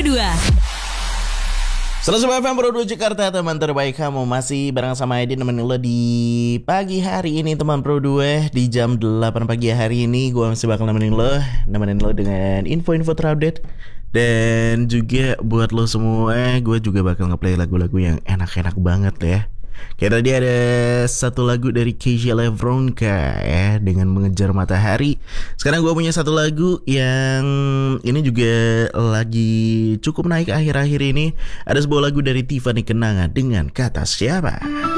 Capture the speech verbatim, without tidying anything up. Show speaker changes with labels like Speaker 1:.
Speaker 1: dua.
Speaker 2: seratus F M Pro dua Jakarta, teman terbaik kamu. Masih bareng sama Edi nemenin lo di pagi hari ini, teman Pro dua. Di jam delapan pagi hari ini gue masih bakal nemenin lo Nemenin lo dengan info-info terupdate. Dan juga buat lo semua, gue juga bakal ngeplay lagu-lagu yang enak-enak banget ya. Kayak tadi ada satu lagu dari Keisha Levronka ya, dengan Mengejar Matahari. Sekarang gue punya satu lagu yang ini juga lagi cukup naik akhir-akhir ini. Ada sebuah lagu dari Tiffany Kenanga dengan Kata Siapa.